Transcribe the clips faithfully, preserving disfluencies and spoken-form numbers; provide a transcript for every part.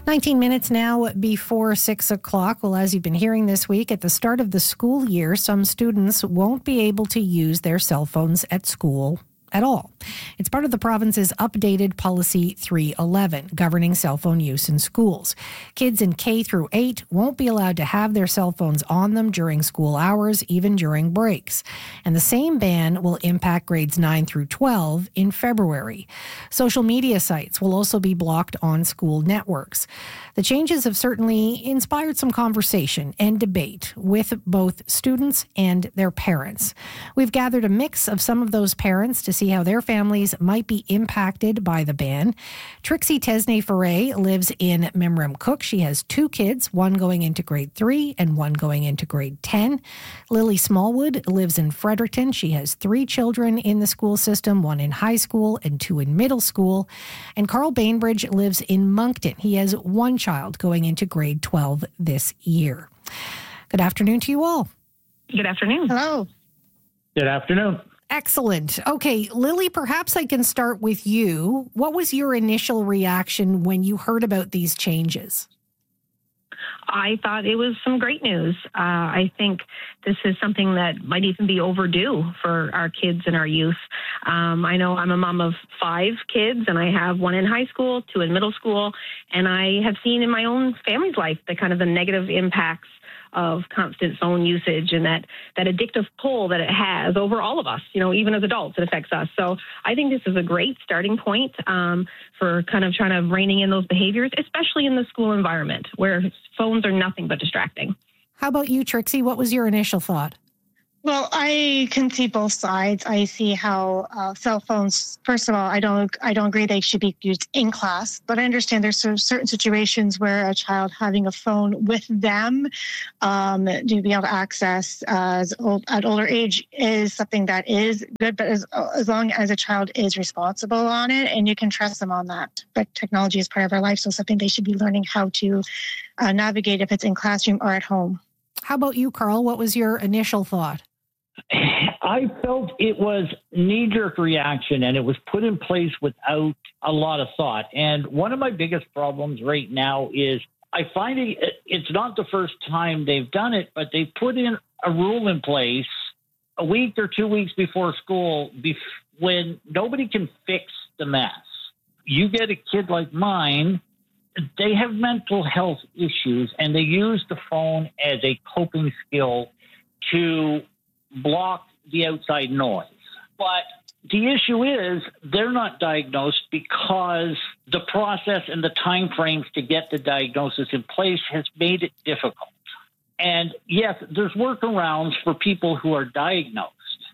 nineteen minutes now before six o'clock. Well, as you've been hearing this week, at the start of the school year, some students won't be able to use their cell phones at school at all. It's part of the province's updated Policy three eleven, governing cell phone use in schools. Kids in K through eight won't be allowed to have their cell phones on them during school hours, even during breaks. And the same ban will impact grades nine through twelve in February. Social media sites will also be blocked on school networks. The changes have certainly inspired some conversation and debate with both students and their parents. We've gathered a mix of some of those parents to see how their families might be impacted by the ban. Trixie Tesne-Foray lives in Memramcook. She has two kids, one going into grade three and one going into grade ten. Lily Smallwood lives in Fredericton. She has three children in the school system, one in high school and two in middle school. And Carl Bainbridge lives in Moncton. He has one child going into grade twelve this year. Good afternoon to you all. Good afternoon. Hello. Good afternoon. Excellent. Okay, Lily, perhaps I can start with you. What was your initial reaction when you heard about these changes? I thought it was some great news. Uh, I think this is something that might even be overdue for our kids and our youth. Um, I know I'm a mom of five kids, and I have one in high school, two in middle school, and I have seen in my own family's life the kind of the negative impacts of constant phone usage and that, that addictive pull that it has over all of us, you know, even as adults, it affects us. So I think this is a great starting point um, for kind of trying to reining in those behaviors, especially in the school environment where phones are nothing but distracting. How about you, Trixie? What was your initial thought? Well, I can see both sides. I see how uh, cell phones, first of all, I don't I don't agree they should be used in class, but I understand there's certain situations where a child having a phone with them um, to be able to access uh, as old, at older age is something that is good, but as, as long as a child is responsible on it and you can trust them on that. But technology is part of our life, so something they should be learning how to uh, navigate if it's in classroom or at home. How about you, Carl? What was your initial thought? I felt it was knee-jerk reaction, and it was put in place without a lot of thought. And one of my biggest problems right now is I find it, it's not the first time they've done it, but they put in a rule in place a week or two weeks before school bef- when nobody can fix the mess. You get a kid like mine, they have mental health issues, and they use the phone as a coping skill to block the outside noise. But the issue is they're not diagnosed because the process and the time frames to get the diagnosis in place has made it difficult. And yes, there's workarounds for people who are diagnosed.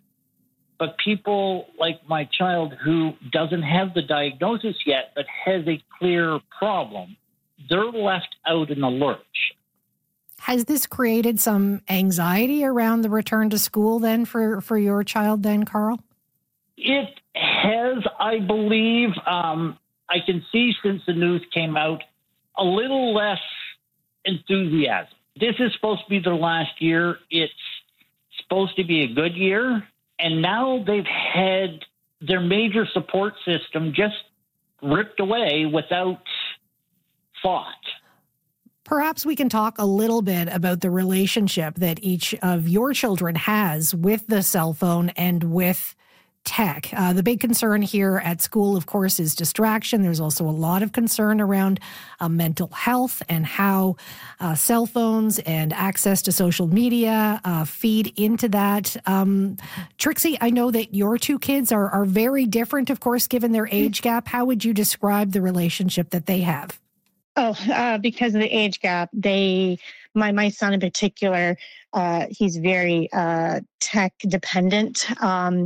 But people like my child who doesn't have the diagnosis yet but has a clear problem, they're left out in the lurch. Has this created some anxiety around the return to school then for, for your child then, Carl? It has, I believe. Um, I can see since the news came out, a little less enthusiasm. This is supposed to be their last year. It's supposed to be a good year. And now they've had their major support system just ripped away without thought. Perhaps we can talk a little bit about the relationship that each of your children has with the cell phone and with tech. Uh, the big concern here at school, of course, is distraction. There's also a lot of concern around uh, mental health and how uh, cell phones and access to social media uh, feed into that. Um, Trixie, I know that your two kids are, are very different, of course, given their age gap. How would you describe the relationship that they have? Oh, uh, because of the age gap, they, my my son in particular, uh, he's very uh, tech dependent. Um,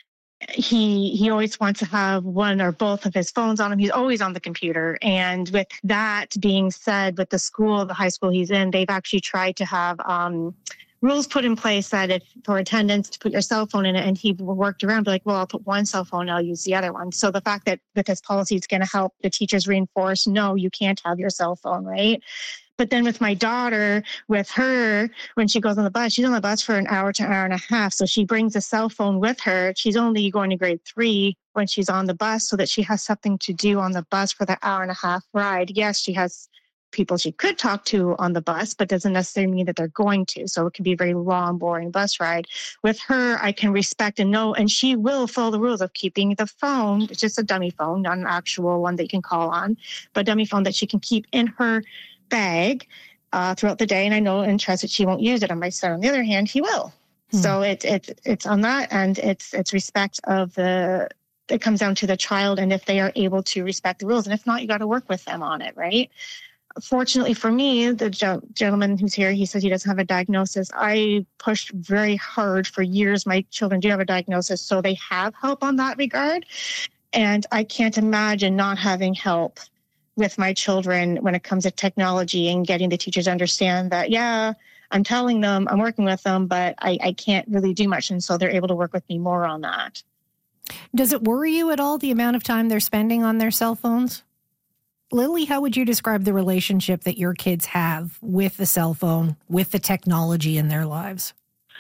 he he always wants to have one or both of his phones on him. He's always on the computer. And with that being said, with the school, the high school he's in, they've actually tried to have um, rules put in place that if for attendance to put your cell phone in it, and he worked around, be like, well, I'll put one cell phone, I'll use the other one. So the fact that with this policy, it's going to help the teachers reinforce, no, you can't have your cell phone, right? But then with my daughter, with her, when she goes on the bus, she's on the bus for an hour to an hour and a half. So she brings a cell phone with her. She's only going to grade three when she's on the bus so that she has something to do on the bus for the hour and a half ride. Yes, she has people she could talk to on the bus, but doesn't necessarily mean that they're going to. So it can be a very long, boring bus ride. With her, I can respect and know, and she will follow the rules of keeping the phone. It's just a dummy phone, not an actual one that you can call on, but a dummy phone that she can keep in her bag uh, throughout the day. And I know and trust that she won't use it. On my son, on the other hand, he will. Hmm. So it, it, it's on that, and it's it's respect of the, it comes down to the child and if they are able to respect the rules. And if not, you got to work with them on it, right? Fortunately for me, the ge- gentleman who's here, he said he doesn't have a diagnosis. I pushed very hard for years. My children do have a diagnosis, so they have help on that regard. And I can't imagine not having help with my children when it comes to technology and getting the teachers to understand that, yeah, I'm telling them, I'm working with them, but I, I can't really do much. And so they're able to work with me more on that. Does it worry you at all, the amount of time they're spending on their cell phones? Lily, how would you describe the relationship that your kids have with the cell phone, with the technology in their lives?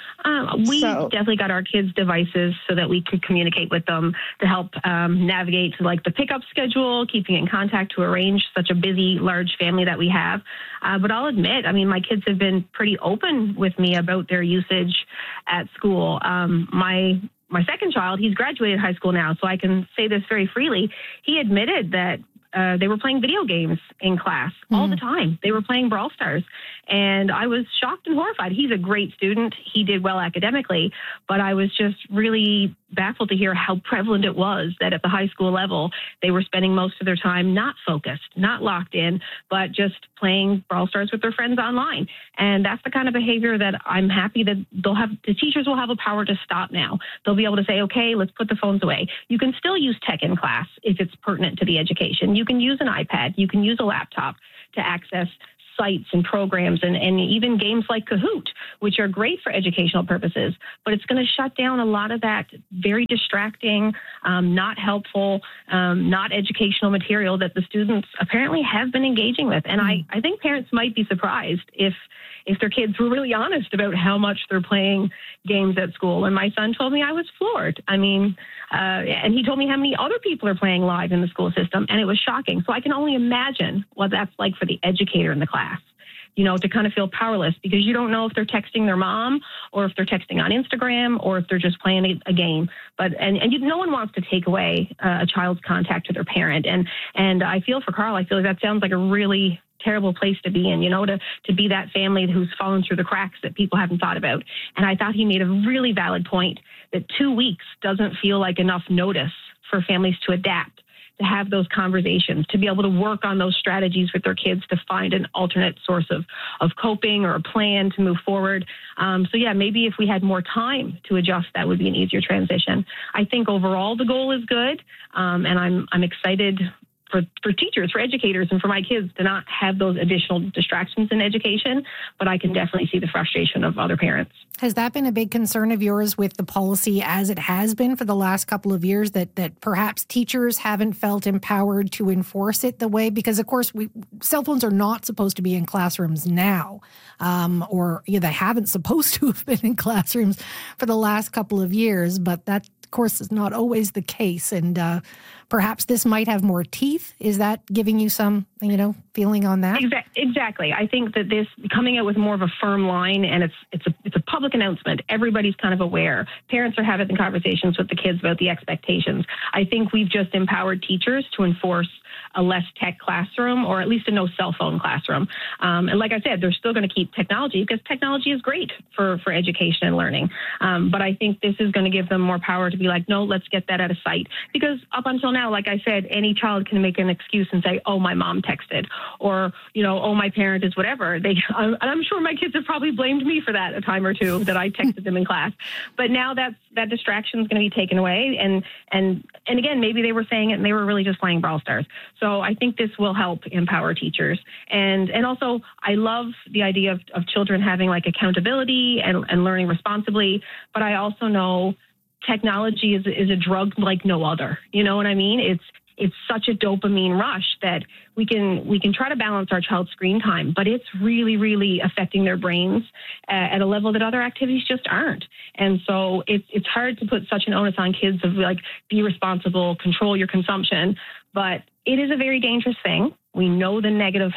Um, we so, definitely got our kids' devices so that we could communicate with them to help um, navigate to like the pickup schedule, keeping in contact to arrange such a busy, large family that we have. Uh, but I'll admit, I mean, my kids have been pretty open with me about their usage at school. Um, my my second child, he's graduated high school now, so I can say this very freely. He admitted that Uh, they were playing video games in class mm. all the time. They were playing Brawl Stars. And I was shocked and horrified. He's a great student. He did well academically, but I was just really baffled to hear how prevalent it was that at the high school level, they were spending most of their time not focused, not locked in, but just playing Brawl Stars with their friends online. And that's the kind of behavior that I'm happy that they'll have, the teachers will have a power to stop now. They'll be able to say, okay, let's put the phones away. You can still use tech in class if it's pertinent to the education. You can use an iPad, you can use a laptop to access sites and programs and, and even games like Kahoot, which are great for educational purposes, but it's going to shut down a lot of that very distracting, um, not helpful, um, not educational material that the students apparently have been engaging with. And I, I think parents might be surprised if if their kids were really honest about how much they're playing games at school. And my son told me I was floored. I mean, uh, and he told me how many other people are playing live in the school system, and it was shocking. So I can only imagine what that's like for the educator in the class, you know, to kind of feel powerless because you don't know if they're texting their mom or if they're texting on Instagram or if they're just playing a, a game. But and, and you, no one wants to take away uh, a child's contact to their parent. And and I feel for Carl, I feel like that sounds like a really terrible place to be in, you know, to, to be that family who's fallen through the cracks that people haven't thought about. And I thought he made a really valid point that two weeks doesn't feel like enough notice for families to adapt, to have those conversations, to be able to work on those strategies with their kids to find an alternate source of, of coping or a plan to move forward. Um, so yeah, maybe if we had more time to adjust, that would be an easier transition. I think overall the goal is good. Um, and I'm, I'm excited for, for teachers, for educators, and for my kids to not have those additional distractions in education, but I can definitely see the frustration of other parents. Has that been a big concern of yours with the policy as it has been for the last couple of years, that that perhaps teachers haven't felt empowered to enforce it the way, because of course we cell phones are not supposed to be in classrooms now, um, or you know, they haven't supposed to have been in classrooms for the last couple of years, but that of course is not always the case. And uh, perhaps this might have more teeth. Is that giving you some, you know, feeling on that? Exactly. I think that this coming out with more of a firm line, and it's it's a it's a public announcement. Everybody's kind of aware. Parents are having conversations with the kids about the expectations. I think we've just empowered teachers to enforce a less tech classroom, or at least a no cell phone classroom. Um, and like I said, they're still going to keep technology because technology is great for, for education and learning. Um, but I think this is going to give them more power to be like, no, let's get that out of sight. Because up until now, like I said, any child can make an excuse and say, oh, my mom texted, or, you know, oh, my parent is whatever. They, I'm, I'm sure my kids have probably blamed me for that a time or two that I texted them in class. But now that's, that distraction is going to be taken away. And, and, and again, maybe they were saying it and they were really just playing Brawl Stars. So I think this will help empower teachers. And and also, I love the idea of, of children having like accountability and, and learning responsibly. But I also know technology is, is a drug like no other. You know what I mean? It's it's such a dopamine rush that we can we can try to balance our child's screen time, but it's really, really affecting their brains at, at a level that other activities just aren't. And so it's it's hard to put such an onus on kids of like, be responsible, control your consumption. But it is a very dangerous thing. We know the negative health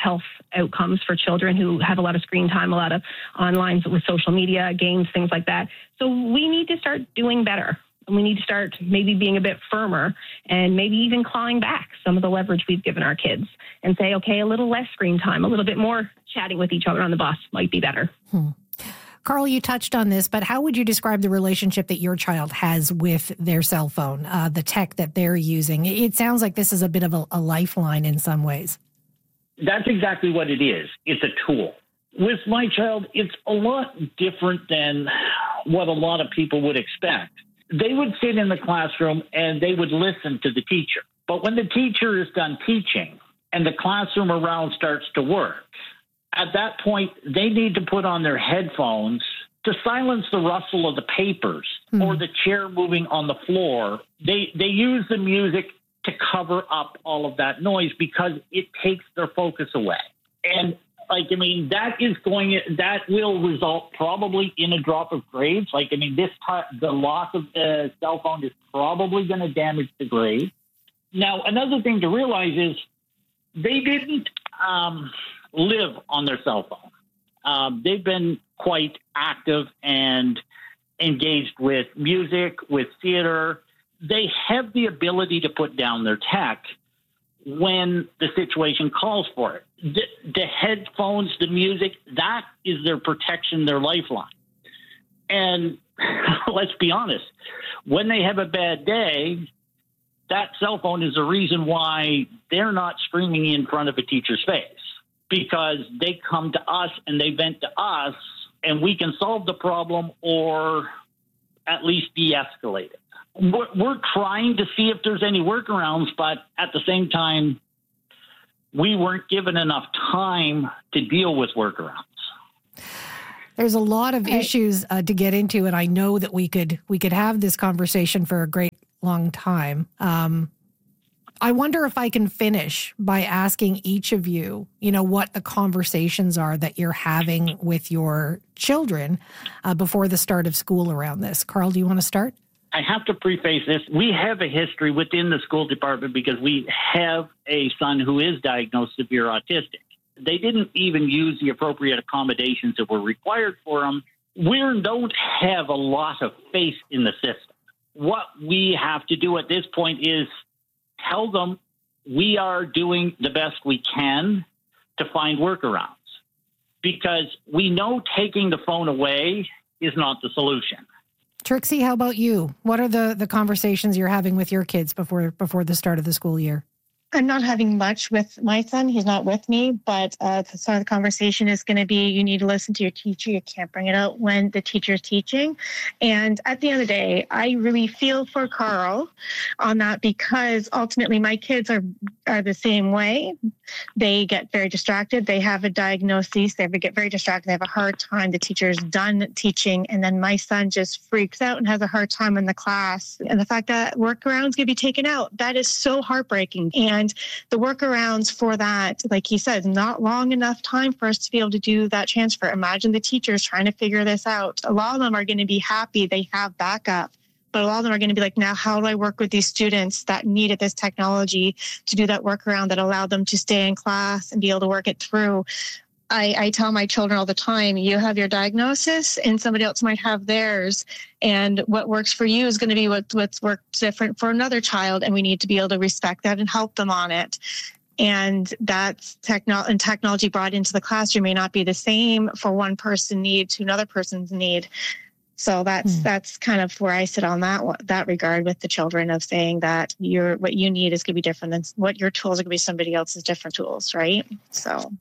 outcomes for children who have a lot of screen time, a lot of online with social media, games, things like that. So we need to start doing better. We need to start maybe being a bit firmer and maybe even clawing back some of the leverage we've given our kids and say, okay, a little less screen time, a little bit more chatting with each other on the bus might be better. Hmm. Carl, you touched on this, but how would you describe the relationship that your child has with their cell phone, uh, the tech that they're using? It sounds like this is a bit of a, a lifeline in some ways. That's exactly what it is. It's a tool. With my child, it's a lot different than what a lot of people would expect. They would sit in the classroom and they would listen to the teacher. But when the teacher is done teaching and the classroom around starts to work, at that point, they need to put on their headphones to silence the rustle of the papers mm-hmm. or the chair moving on the floor. They they use the music to cover up all of that noise because it takes their focus away. And like, I mean, that is going, that will result probably in a drop of grades. Like, I mean, this t- the loss of the cell phone is probably going to damage the grade. Now, another thing to realize is they didn't um, live on their cell phone. Um, they've been quite active and engaged with music, with theater. They have the ability to put down their tech when the situation calls for it. The, the headphones, the music, that is their protection, their lifeline. And let's be honest, when they have a bad day, that cell phone is the reason why they're not screaming in front of a teacher's face, because they come to us and they vent to us and we can solve the problem or at least de-escalate it. We're, we're trying to see if there's any workarounds, but at the same time, we weren't given enough time to deal with workarounds. There's a lot of issues uh, to get into, and I know that we could we could have this conversation for a great long time. Um, I wonder if I can finish by asking each of you, you know, what the conversations are that you're having with your children uh, before the start of school around this. Carl, do you want to start? I have to preface this. We have a history within the school department because we have a son who is diagnosed severe autistic. They didn't even use the appropriate accommodations that were required for him. We don't have a lot of faith in the system. What we have to do at this point is tell them we are doing the best we can to find workarounds, because we know taking the phone away is not the solution. Trixie, how about you? What are the, the conversations you're having with your kids before before the start of the school year? I'm not having much with my son. He's not with me, but uh, the start of the conversation is going to be, you need to listen to your teacher. You can't bring it out when the teacher's teaching. And at the end of the day, I really feel for Carl on that, because ultimately my kids are, are the same way. They get very distracted. They have a diagnosis. They get very distracted. They have a hard time. The teacher's done teaching. And then my son just freaks out and has a hard time in the class. And the fact that workarounds can be taken out, that is so heartbreaking. And And the workarounds for that, like he said, not long enough time for us to be able to do that transfer. Imagine the teachers trying to figure this out. A lot of them are going to be happy they have backup, but a lot of them are going to be like, now how do I work with these students that needed this technology to do that workaround that allowed them to stay in class and be able to work it through? I, I tell my children all the time, you have your diagnosis and somebody else might have theirs. And what works for you is going to be what, what's worked different for another child. And we need to be able to respect that and help them on it. And that's techno- and technology brought into the classroom may not be the same for one person's need to another person's need. So that's mm. that's kind of where I sit on that that regard with the children, of saying that your what you need is going to be different than what your tools are going to be somebody else's different tools, right? So.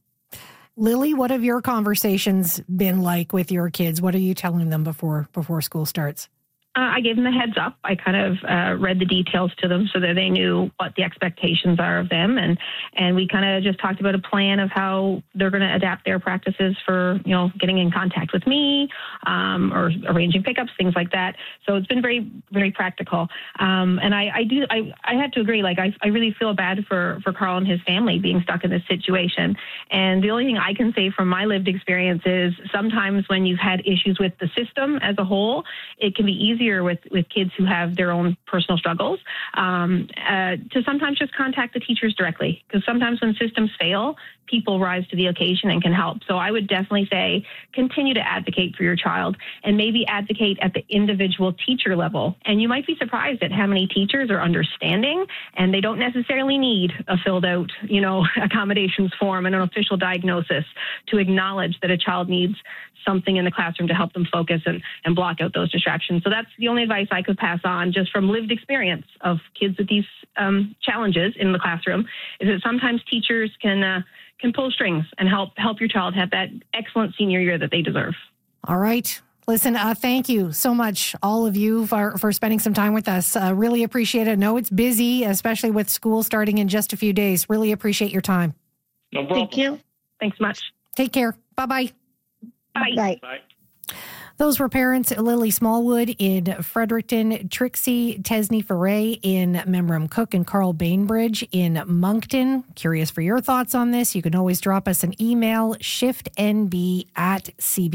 Lily, what have your conversations been like with your kids? What are you telling them before before school starts? Uh, I gave them a heads up. I kind of uh, read the details to them so that they knew what the expectations are of them. And, and we kind of just talked about a plan of how they're going to adapt their practices for, you know, getting in contact with me um, or arranging pickups, things like that. So it's been very, very practical. Um, and I, I do, I, I have to agree, like, I, I really feel bad for, for Carl and his family being stuck in this situation. And the only thing I can say from my lived experience is sometimes when you've had issues with the system as a whole, it can be easy easier with, with kids who have their own personal struggles um, uh, to sometimes just contact the teachers directly, because sometimes when systems fail, people rise to the occasion and can help. So I would definitely say continue to advocate for your child, and maybe advocate at the individual teacher level. And you might be surprised at how many teachers are understanding, and they don't necessarily need a filled out, you know, accommodations form and an official diagnosis to acknowledge that a child needs something in the classroom to help them focus and, and block out those distractions. So that's the only advice I could pass on, just from lived experience of kids with these um, challenges in the classroom, is that sometimes teachers can uh, can pull strings and help help your child have that excellent senior year that they deserve. All right. Listen, uh, thank you so much, all of you, for, for spending some time with us. Uh, really appreciate it. I know it's busy, especially with school starting in just a few days. Really appreciate your time. No problem. Thank you. Thanks much. Take care. Bye-bye. Bye. Bye. Bye. Those were parents Lily Smallwood in Fredericton, Trixie Tesney-Ferre in Memram Cook, and Carl Bainbridge in Moncton. Curious for your thoughts on this? You can always drop us an email, shiftnb at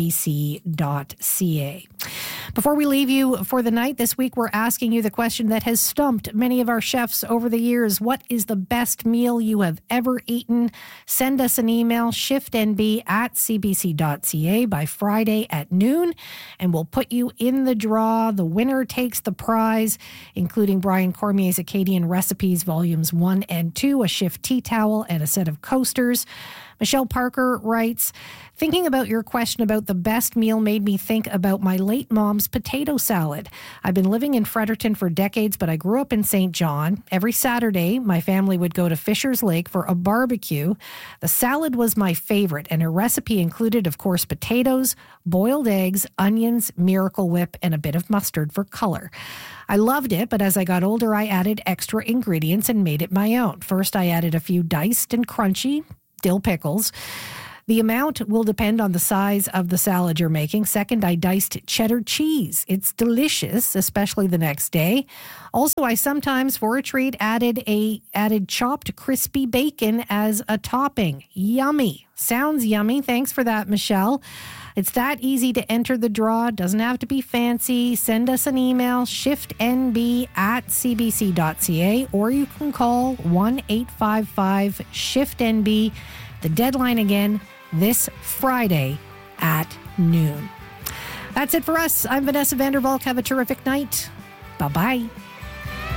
cbc.ca. Before we leave you for the night, this week we're asking you the question that has stumped many of our chefs over the years. What is the best meal you have ever eaten? Send us an email, shiftnb at cbc.ca by Friday at noon, and we'll put you in the draw. The winner takes the prize, including Brian Cormier's Acadian Recipes Volumes one and two, a Shift tea towel, and a set of coasters. Michelle Parker writes, thinking about your question about the best meal made me think about my late mom's potato salad. I've been living in Fredericton for decades, but I grew up in Saint John. Every Saturday, my family would go to Fisher's Lake for a barbecue. The salad was my favorite, and her recipe included, of course, potatoes, boiled eggs, onions, Miracle Whip, and a bit of mustard for color. I loved it, but as I got older, I added extra ingredients and made it my own. First, I added a few diced and crunchy dill pickles. The amount will depend on the size of the salad you're making. Second, I diced cheddar cheese. It's delicious, especially the next day. Also, I sometimes, for a treat, added a added chopped crispy bacon as a topping. Yummy. Sounds yummy. Thanks for that, Michelle. It's that easy to enter the draw. Doesn't have to be fancy. Send us an email, shiftnb at cbc.ca, or you can call one eight five five shift N B. The deadline again this Friday at noon. That's it for us. I'm Vanessa Vandervalk. Have a terrific night. Bye-bye.